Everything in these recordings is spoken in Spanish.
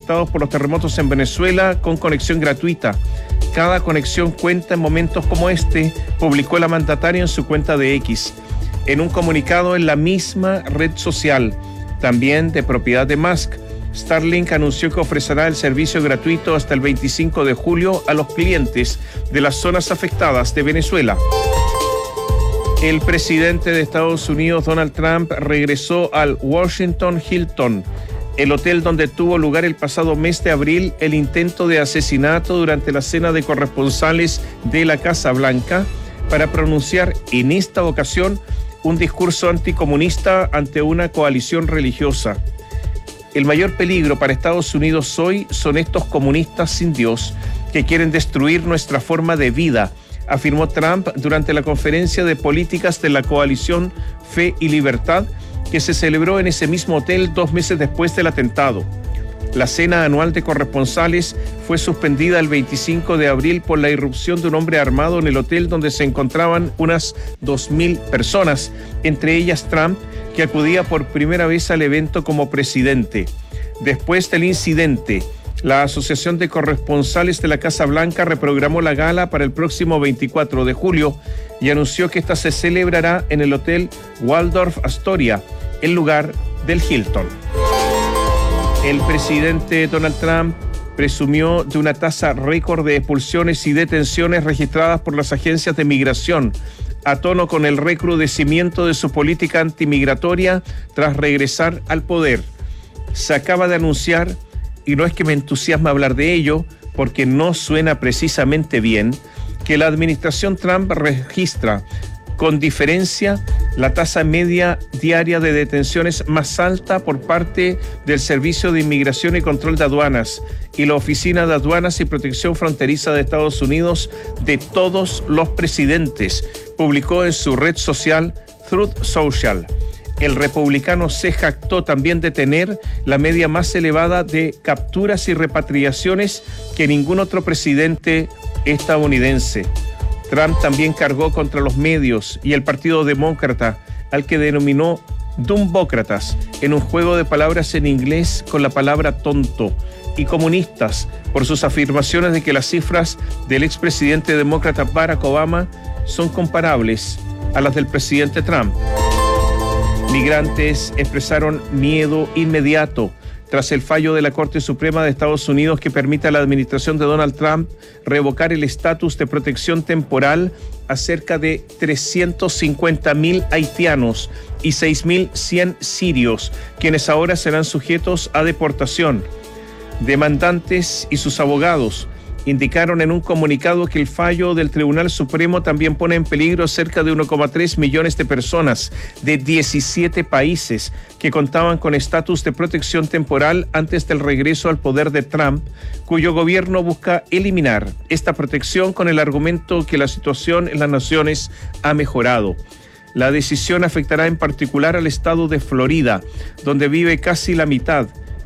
afectados por los terremotos en Venezuela con conexión gratuita. Cada conexión cuenta en momentos como este, publicó la mandataria en su cuenta de X. En un comunicado en la misma red social, también de propiedad de Musk, Starlink anunció que ofrecerá el servicio gratuito hasta el 25 de julio a los clientes de las zonas afectadas de Venezuela. El presidente de Estados Unidos, Donald Trump, regresó al Washington Hilton, el hotel donde tuvo lugar el pasado mes de abril el intento de asesinato durante la cena de corresponsales de la Casa Blanca, para pronunciar en esta ocasión un discurso anticomunista ante una coalición religiosa. El mayor peligro para Estados Unidos hoy son estos comunistas sin Dios que quieren destruir nuestra forma de vida, afirmó Trump durante la conferencia de políticas de la coalición Fe y Libertad, que se celebró en ese mismo hotel 2 meses después del atentado. La cena anual de corresponsales fue suspendida el 25 de abril por la irrupción de un hombre armado en el hotel donde se encontraban unas 2.000 personas, entre ellas Trump, que acudía por primera vez al evento como presidente. Después del incidente, la Asociación de Corresponsales de la Casa Blanca reprogramó la gala para el próximo 24 de julio y anunció que esta se celebrará en el Hotel Waldorf Astoria, en lugar del Hilton. El presidente Donald Trump presumió de una tasa récord de expulsiones y detenciones registradas por las agencias de migración, a tono con el recrudecimiento de su política antimigratoria tras regresar al poder. Se acaba de anunciar, y no es que me entusiasme hablar de ello, porque no suena precisamente bien, que la administración Trump registra con diferencia la tasa media diaria de detenciones más alta por parte del Servicio de Inmigración y Control de Aduanas y la Oficina de Aduanas y Protección Fronteriza de Estados Unidos de todos los presidentes, publicó en su red social Truth Social. El republicano se jactó también de tener la media más elevada de capturas y repatriaciones que ningún otro presidente estadounidense. Trump también cargó contra los medios y el Partido Demócrata, al que denominó dumbócratas, en un juego de palabras en inglés con la palabra tonto, y comunistas por sus afirmaciones de que las cifras del expresidente demócrata Barack Obama son comparables a las del presidente Trump. Migrantes expresaron miedo inmediato tras el fallo de la Corte Suprema de Estados Unidos que permite a la administración de Donald Trump revocar el estatus de protección temporal a cerca de 350.000 haitianos y 6.100 sirios, quienes ahora serán sujetos a deportación. Demandantes y sus abogados indicaron en un comunicado que el fallo del Tribunal Supremo también pone en peligro cerca de 1,3 millones de personas de 17 países que contaban con estatus de protección temporal antes del regreso al poder de Trump, cuyo gobierno busca eliminar esta protección con el argumento que la situación en las naciones ha mejorado. La decisión afectará en particular al estado de Florida, donde vive casi la mitad,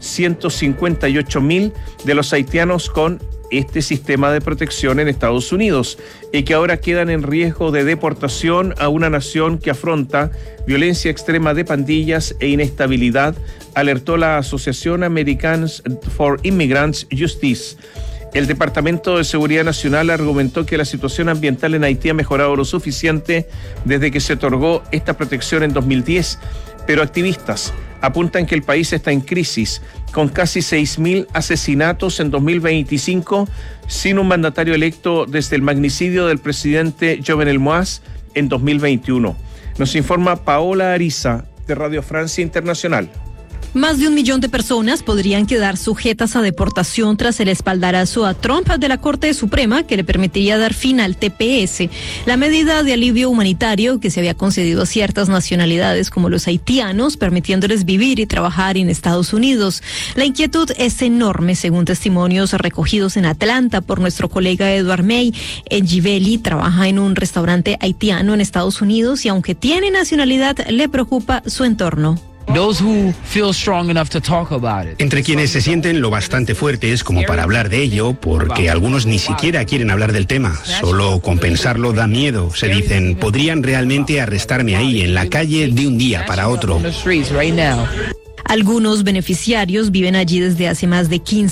158.000 de los haitianos con este sistema de protección en Estados Unidos y que ahora quedan en riesgo de deportación a una nación que afronta violencia extrema de pandillas e inestabilidad, alertó la Asociación Americans for Immigrants Justice. El Departamento de Seguridad Nacional argumentó que la situación ambiental en Haití ha mejorado lo suficiente desde que se otorgó esta protección en 2010, pero activistas apuntan que el país está en crisis, con casi 6.000 asesinatos en 2025, sin un mandatario electo desde el magnicidio del presidente Jovenel Moïse en 2021. Nos informa Paola Ariza, de Radio Francia Internacional. Más de 1 millón de personas podrían quedar sujetas a deportación tras el espaldarazo a Trump de la Corte Suprema que le permitiría dar fin al TPS, la medida de alivio humanitario que se había concedido a ciertas nacionalidades como los haitianos, permitiéndoles vivir y trabajar en Estados Unidos. La inquietud es enorme, según testimonios recogidos en Atlanta por nuestro colega Edward May. Njibeli trabaja en un restaurante haitiano en Estados Unidos y aunque tiene nacionalidad, le preocupa su entorno. Entre quienes se sienten lo bastante fuertes como para hablar de ello, porque algunos ni siquiera quieren hablar del tema, solo con pensarlo da miedo. Se dicen, podrían realmente arrestarme ahí, en la calle, de un día para otro. Algunos beneficiarios viven allí desde hace más de 15